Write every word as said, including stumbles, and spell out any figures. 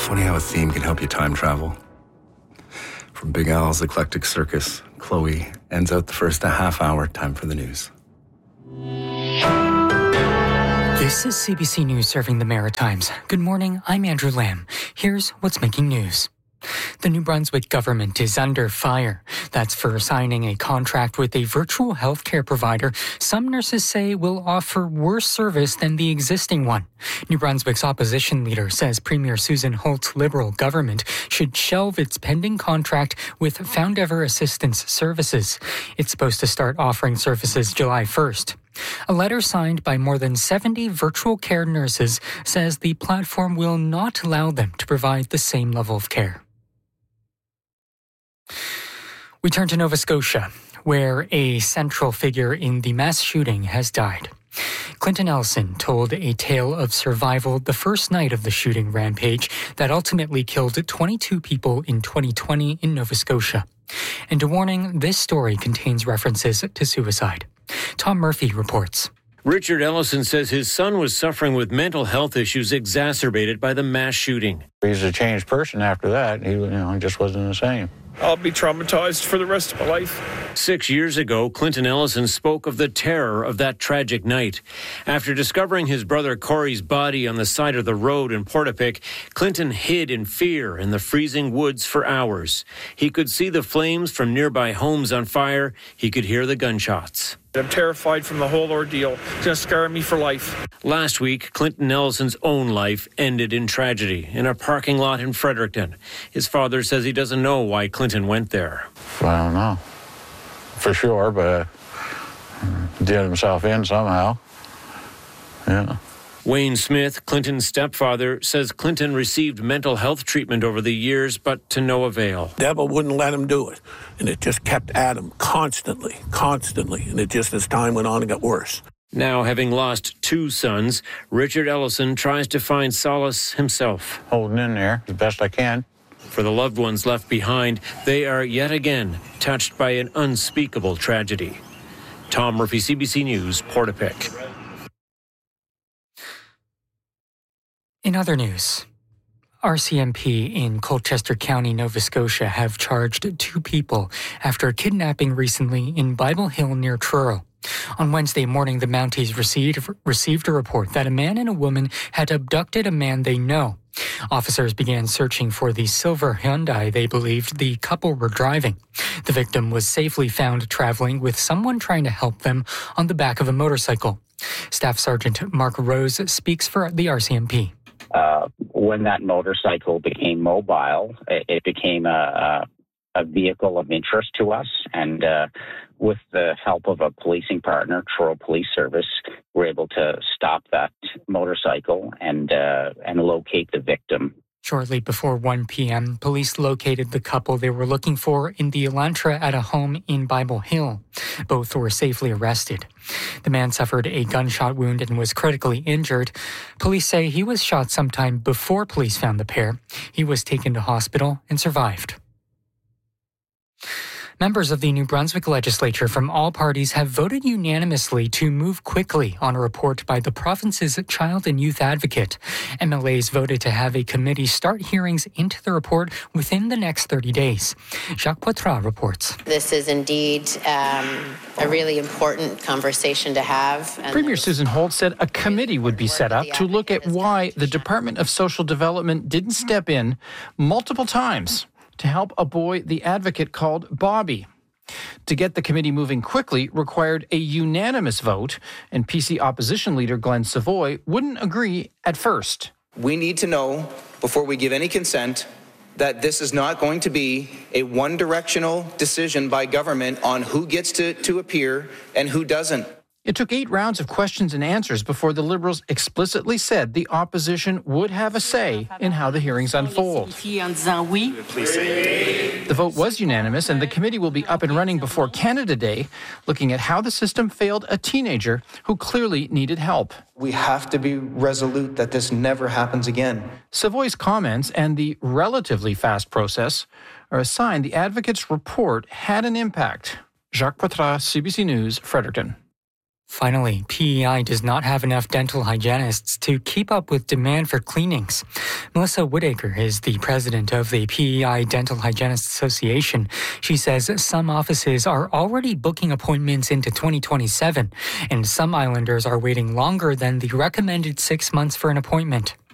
Funny how a theme can help you time travel. From Big Al's Eclectic Circus, Chloe ends out the first half hour. Time for the news. This is C B C News serving the Maritimes. Good morning, I'm Andrew Lamb. Here's what's making news. The New Brunswick government is under fire. That's for signing a contract with a virtual healthcare provider some nurses say will offer worse service than the existing one. New Brunswick's opposition leader says Premier Susan Holt's Liberal government should shelve its pending contract with Foundever Assistance Services. It's supposed to start offering services July first. A letter signed by more than seventy virtual care nurses says the platform will not allow them to provide the same level of care. We turn to Nova Scotia, where a central figure in the mass shooting has died. Clinton Ellison told a tale of survival the first night of the shooting rampage that ultimately killed twenty-two people in twenty twenty in Nova Scotia. And a warning, this story contains references to suicide. Tom Murphy reports. Richard Ellison says his son was suffering with mental health issues exacerbated by the mass shooting. He's a changed person after that. He you know, just wasn't the same. I'll be traumatized for the rest of my life. Six years ago, Clinton Ellison spoke of the terror of that tragic night. After discovering his brother Corey's body on the side of the road in Portapic, Clinton hid in fear in the freezing woods for hours. He could see the flames from nearby homes on fire. He could hear the gunshots. I'm terrified from the whole ordeal. It's going to scar me for life. Last week, Clinton Ellison's own life ended in tragedy in a parking lot in Fredericton. His father says he doesn't know why Clinton went there. I don't know for sure, but uh, did himself in somehow. Yeah. Wayne Smith, Clinton's stepfather, says Clinton received mental health treatment over the years, but to no avail. Devil wouldn't let him do it, and it just kept at him constantly, constantly, and it just, as time went on, it got worse. Now, having lost two sons, Richard Ellison tries to find solace himself. Holding in there as best I can. For the loved ones left behind, they are yet again touched by an unspeakable tragedy. Tom Murphy, C B C News, Portapic. In other news, R C M P in Colchester County, Nova Scotia have charged two people after a kidnapping recently in Bible Hill near Truro. On Wednesday morning, the Mounties received, received a report that a man and a woman had abducted a man they know. Officers began searching for the silver Hyundai they believed the couple were driving. The victim was safely found traveling with someone trying to help them on the back of a motorcycle. Staff Sergeant Mark Rose speaks for the R C M P. Uh, when that motorcycle became mobile, it, it became a, a, a vehicle of interest to us. And uh, with the help of a policing partner, Truro Police Service, we're able to stop that motorcycle and uh, and locate the victim. Shortly before one p.m., police located the couple they were looking for in the Elantra at a home in Bible Hill. Both were safely arrested. The man suffered a gunshot wound and was critically injured. Police say he was shot sometime before police found the pair. He was taken to hospital and survived. Members of the New Brunswick legislature from all parties have voted unanimously to move quickly on a report by the province's child and youth advocate. M L As voted to have a committee start hearings into the report within the next thirty days. Jacques Poitras reports. This is indeed um, a really important conversation to have. And Premier Susan Holt said a committee would be set up to look at why the Department of Social Development didn't step in multiple times to help a boy the advocate called Bobby. To get the committee moving quickly required a unanimous vote, and P C opposition leader Glenn Savoy wouldn't agree at first. We need to know, before we give any consent, that this is not going to be a one-directional decision by government on who gets to, to appear and who doesn't. It took eight rounds of questions and answers before the Liberals explicitly said the opposition would have a say in how the hearings unfold. The vote was unanimous, and the committee will be up and running before Canada Day, looking at how the system failed a teenager who clearly needed help. We have to be resolute that this never happens again. Savoy's comments and the relatively fast process are a sign the advocate's report had an impact. Jacques Poitras, C B C News, Fredericton. Finally, P E I does not have enough dental hygienists to keep up with demand for cleanings. Melissa Whitaker is the president of the P E I Dental Hygienists Association. She says some offices are already booking appointments into twenty twenty-seven, and some islanders are waiting longer than the recommended six months for an appointment.